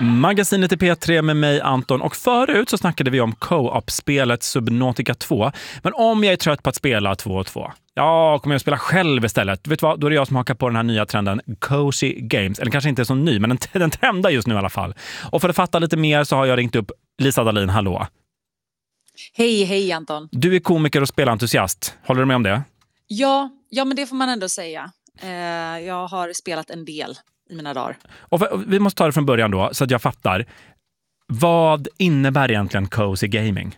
Magasinet i P3 med mig, Anton. Och förut så snackade vi om co-op-spelet Subnautica 2. Men om jag är trött på att spela 2 och 2, ja, kommer jag att spela själv istället. Vet du vad? Då är det jag som hakar på den här nya trenden Cozy Games. Eller kanske inte så ny, men den trendar just nu i alla fall. Och för att fatta lite mer så har jag ringt upp Lisa Dahlin. Hallå. Hej Anton. Du är komiker och spelentusiast. Håller du med om det? Ja, men det får man ändå säga. Jag har spelat en del i mina dagar. Och vi måste ta det från början då, så att jag fattar. Vad innebär egentligen Cozy Gaming?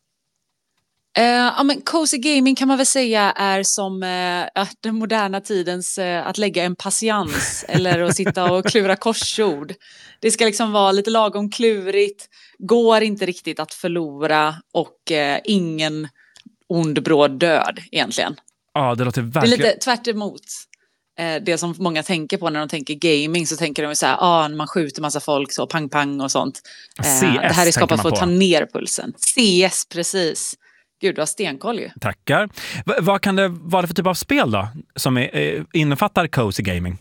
Men Cozy Gaming kan man väl säga är som den moderna tidens att lägga en patiens eller att sitta och klura korsord. Det ska liksom vara lite lagom klurigt, går inte riktigt att förlora och ingen ond bråd död egentligen. Ja, det låter verkligen... Det är lite tvärt emot det som många tänker på när de tänker gaming, så tänker de så här, när man skjuter massa folk så pang pang och sånt. CS, det här är skapat för att på. ta ner pulsen. CS, precis. Gud, du har stenkoll ju. Tackar. Vad kan det vara för typ av spel då som innefattar Cozy Gaming?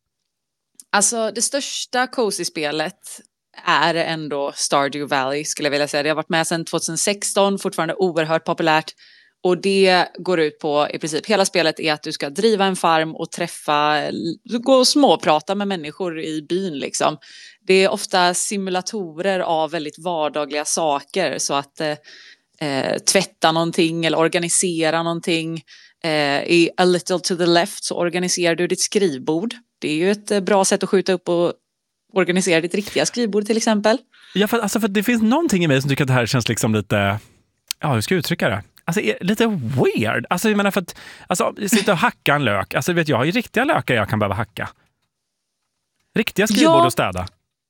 Alltså det största Cozy-spelet är ändå Stardew Valley, skulle jag vilja säga. Det har varit med sedan 2016, fortfarande oerhört populärt. Och det går ut på i princip, hela spelet är att du ska driva en farm och gå och småprata med människor i byn liksom. Det är ofta simulatorer av väldigt vardagliga saker, så att tvätta någonting eller organisera någonting. I A Little to the Left så organiserar du ditt skrivbord. Det är ju ett bra sätt att skjuta upp och organisera ditt riktiga skrivbord till exempel. Ja, för det finns någonting i mig som tycker att det här känns liksom lite, hur ska jag uttrycka det? Alltså lite weird. Alltså jag menar, för att sitta och hacka en lök. Alltså vet jag har ju riktiga lökar jag kan behöva hacka. Riktiga skrivbord och städa.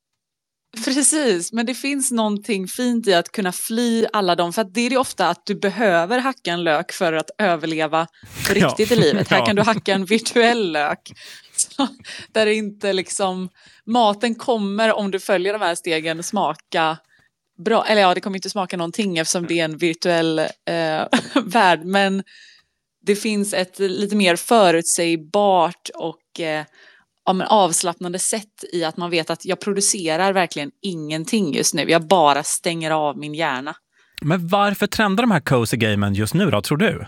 Precis, men det finns någonting fint i att kunna fly alla dem. För att det är ofta att du behöver hacka en lök för att överleva på riktigt i livet. Här kan du hacka en virtuell lök. Så, där det inte liksom, maten kommer, om du följer de här stegen, smaka bra. Eller det kommer inte smaka någonting eftersom det är en virtuell värld. Men det finns ett lite mer förutsägbart och avslappnande sätt i att man vet att jag producerar verkligen ingenting just nu. Jag bara stänger av min hjärna. Men varför trendar de här Cozy Gamen just nu då, tror du?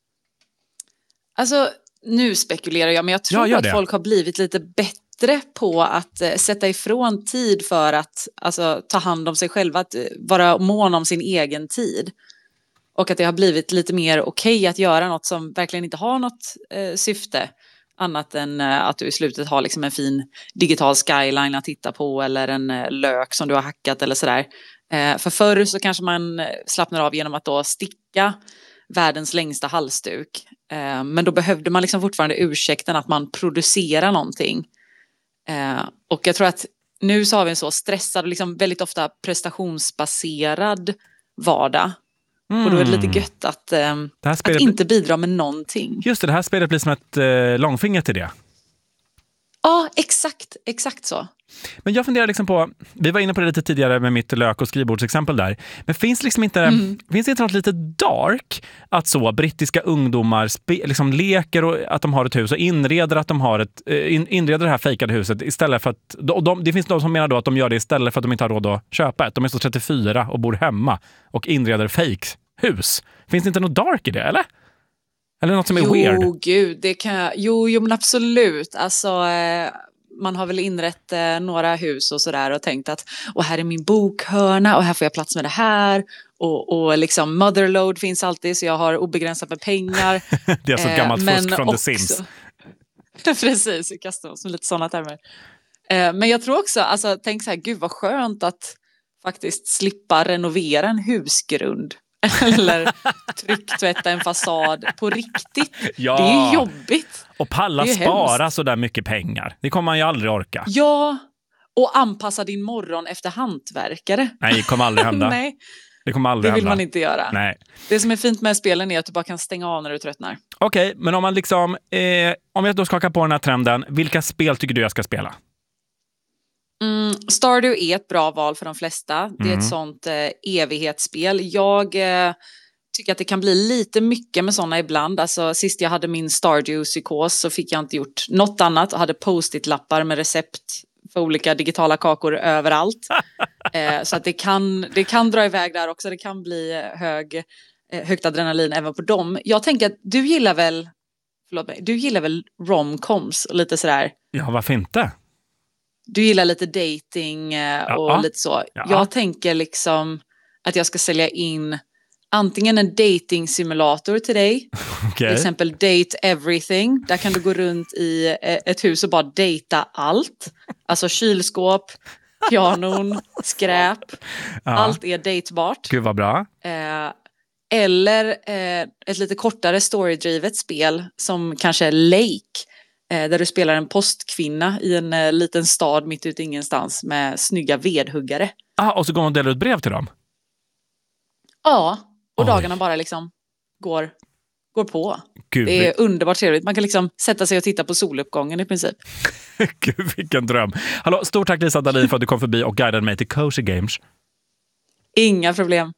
Alltså, nu spekulerar jag, men jag tror att folk har blivit lite bättre på att sätta ifrån tid för att ta hand om sig själva, att vara mån om sin egen tid. Och att det har blivit lite mer okej att göra något som verkligen inte har något syfte. Annat än att du i slutet har liksom en fin digital skyline att titta på eller en lök som du har hackat eller sådär. För förr så kanske man slappnar av genom att då sticka världens längsta halsduk. Men då behövde man liksom fortfarande ursäkten att man producerar någonting. Och jag tror att nu så har vi en så stressad och liksom väldigt ofta prestationsbaserad vardag. Och då är det lite gött att inte bidra med någonting. Just det här spelet blir som ett långfinger till det. Ja, exakt så. Men jag funderar liksom på, vi var inne på det lite tidigare med mitt lök- och skrivbordsexempel där. Men finns liksom finns det inte något lite dark att så brittiska ungdomar liksom leker och att de har ett hus och inreder att de har inreder det här fejkade huset istället för att det finns de som menar då att de gör det istället för att de inte har råd att köpa ett. De är så 34 och bor hemma och inreder fejkhus. Finns det inte något dark i det, eller? Eller något som är weird? Jo, gud, det kan jag. Jo, men absolut. Alltså, man har väl inrett några hus och sådär och tänkt att här är min bokhörna och här får jag plats med det här. Och liksom motherload finns alltid så jag har obegränsat med pengar. Det är så ett gammalt fusk från The Sims. Precis, vi kastar oss med lite sådana termer. Men jag tror också, tänk så här, gud vad skönt att faktiskt slippa renovera en husgrund. Eller trycktvätta en fasad på riktigt. Ja. Det är ju jobbigt. Och palla spara så där mycket pengar. Det kommer man ju aldrig orka. Ja, och anpassa din morgon efter hantverkare. Nej, det kommer aldrig hända. Nej, det kommer aldrig det vill hända. Man inte göra. Nej. Det som är fint med spelen är att du bara kan stänga av när du tröttnar. Okej, men om man liksom om jag då skakar på den här trenden, vilka spel tycker du jag ska spela? Stardew är ett bra val för de flesta. Det är ett sånt evighetsspel. Jag tycker att det kan bli lite mycket med sådana ibland. Alltså, sist jag hade min Stardew-psykos så fick jag inte gjort något annat och hade post-it-lappar med recept för olika digitala kakor överallt. Så att det kan dra iväg där också. Det kan bli högt adrenalin även på dem. Jag tänker att du gillar väl romcoms och lite sådär. Ja, varför inte? Du gillar lite dating och lite så. Ja. Jag tänker liksom att jag ska sälja in antingen en dating-simulator till dig. Okay. Till exempel Date Everything. Där kan du gå runt i ett hus och bara dejta allt. Alltså kylskåp, pianon, skräp. Allt är dejtbart. Gud vad bra. Eller ett lite kortare storydrivet spel som kanske är Lake. Där du spelar en postkvinna i en liten stad mitt ute ingenstans med snygga vedhuggare. Och så går man och delar ut brev till dem? Ja, och dagarna bara liksom går på. Gud, det är underbart trevligt. Man kan liksom sätta sig och titta på soluppgången i princip. Gud, vilken dröm. Hallå, stort tack Lisa Dahlin för att du kom förbi och guidade mig till Cozy Games. Inga problem.